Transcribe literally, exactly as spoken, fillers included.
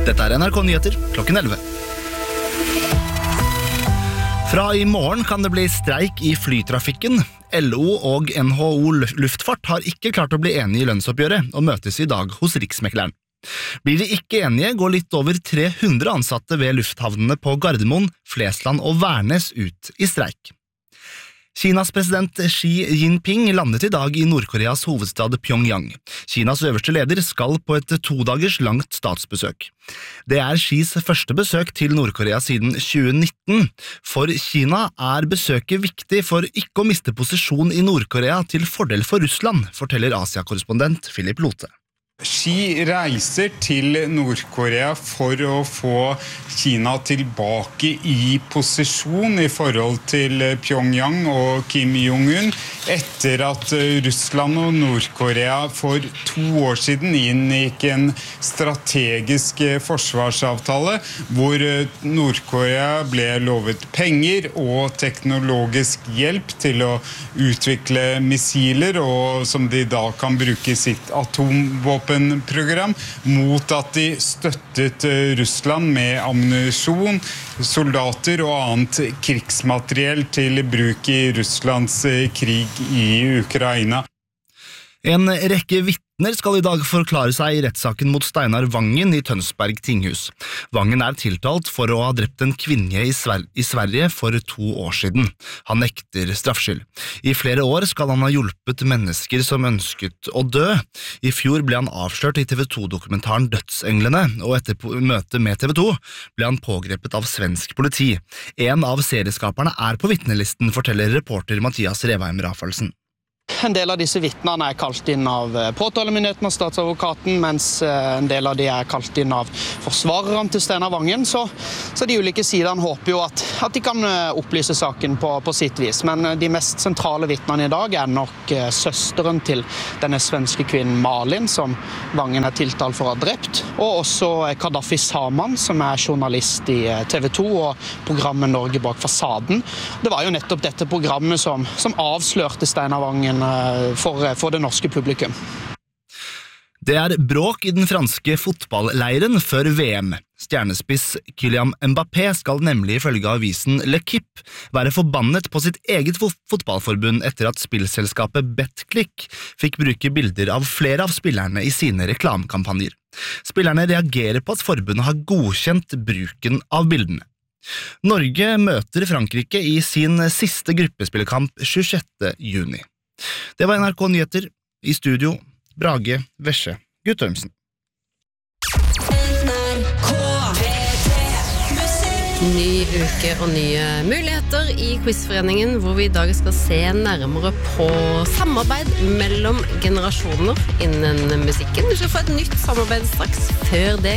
Dette er N R K Nyheter klokken elleve. Fra i morgen kan det bli streik i flytrafikken. L O og N H O Luftfart har ikke klart å bli enige i lønnsoppgjøret og møtes i dag hos Riksmekleren. Blir de ikke enige, går litt over tre hundre ansatte ved lufthavnene på Gardermoen, Flesland og Værnes ut i streik. Kinas president Xi Jinping landet i dag i Nordkoreas hovedstad Pyongyang. Kinas øverste leder skal på et todagers langt statsbesøk. Det er Xis første besøk til Nordkorea siden tjue nitten. For Kina er besøket viktig for ikke å miste posisjon i Nordkorea til fordel for Russland, forteller Asia-korrespondent Philip Lote. Xi reiser til Nord-Korea for å få Kina tilbake i posisjon i forhold til Pyongyang og Kim Jong-un, etter at Russland og Nord-Korea for to år siden inngikk en strategisk forsvarsavtale, hvor Nord-Korea ble lovet penger og teknologisk hjelp til å utvikle missiler, og som de da kan bruke i sitt atomvåpen program, mot at de støttet Russland med ammunisjon, soldater og annet krigsmateriell til bruk i Russlands krig i Ukraina. En rekke vittner skal i dag forklare seg i rettssaken mot Steinar Vangen i Tønsberg tinghus. Vangen er tiltalt for å ha drept en kvinne i, Sver- i Sverige for to år siden. Han nekter straffskyld. I flere år skal han ha hjulpet mennesker som ønsket å dø. I fjor ble han avslørt i T V to-dokumentaren Dødsenglene, og etter møtet med T V to ble han pågrepet av svensk politi. En av serieskaperne er på vitnelisten, forteller reporter Mathias Revheim Rafaelsen. En del av disse vittnene er kalt inn av påtalemyndigheten og statsadvokaten, mens en del av de er kalt inn av forsvareren til Steinar Vangen. Så, så de ulike sidene håper jo at, at de kan opplyse saken på, på sitt vis. Men de mest sentrale vittnene i dag er nok søsteren til denne svenske kvinnen Malin, som Vangen er tiltalt for å ha drept, og også Kadafi Saman, som er journalist i T V to og programmet Norge bak fasaden. Det var jo nettopp dette programmet som, som avslørte Steinar Vangen For, for det norske publikum. Det er bråk i den franske fotballleiren før V M. Stjernespiss Kylian Mbappé skal nemlig ifølge avisen L'Equipe være forbannet på sitt eget fotballforbund etter at spillselskapet BetClick fikk bruke bilder av flere av spillerne i sine reklamekampanjer. Spillerne reagerer på at forbundet har godkjent bruken av bildene. Norge møter Frankrike i sin siste gruppespillkamp tjuesjette juni. Det var N R K Nyheter. I studio, Brage Vesje Guttormsen. Ny uke og nye muligheter i Quizforeningen, hvor vi i dag skal se nærmere på samarbeid mellom generasjoner innen musikken. Vi skal få et nytt samarbeid straks. Før det